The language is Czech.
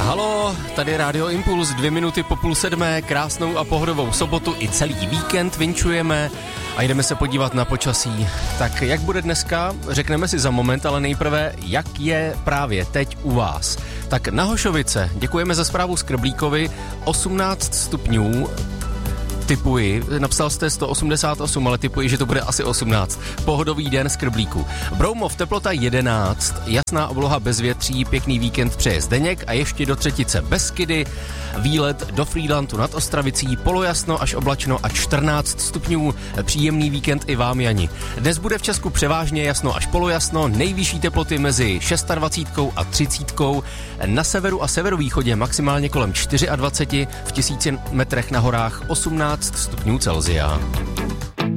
Halo, tady Rádio Impuls, 2 minuty po 6:30, krásnou a pohodovou sobotu i celý víkend vinčujeme a jdeme se podívat na počasí. Tak jak bude dneska, řekneme si za moment, ale nejprve, jak je právě teď u vás. Tak na Hošovice, děkujeme za zprávu Skrblíkovi, 18 stupňů, tipuji, napsal jste 188, ale tipuji, že to bude asi 18. Pohodový den Skrblíku. Broumov, teplota 11, jasná obloha bez větří, pěkný víkend přeje Zdeněk a ještě do Třetice Beskydy, výlet do Frýdlantu nad Ostravicí, polojasno až oblačno a 14 stupňů, příjemný víkend i vám, Jani. Dnes bude v Česku převážně jasno až polojasno, nejvyšší teploty mezi 26 a 30, na severu a severovýchodě maximálně kolem 24, v 1000 metrech na horách 18 stupňů Celsia.